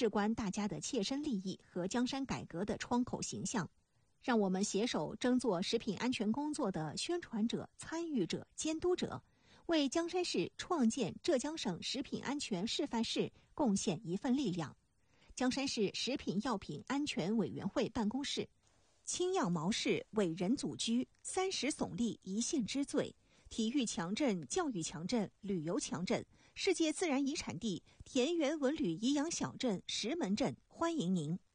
事关大家的切身利益和江山改革的窗口形象。让我们携手争做食品安全工作的宣传者、参与者、监督者，为江山市创建浙江省食品安全示范市贡献一份力量。江山市食品药品安全委员会办公室：青样毛氏伟人祖居，30耸立一县之最，体育强镇、教育强镇、旅游强镇，世界自然遗产地田园文旅颐养小镇石门镇，欢迎您。